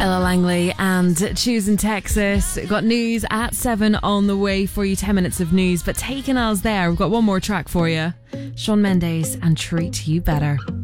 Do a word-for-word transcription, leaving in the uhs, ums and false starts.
Ella Langley and Choosing Texas. Got news at seven on the way for you. ten minutes of news, but taking us there. We've got one more track for you. Shawn Mendes and Treat You Better.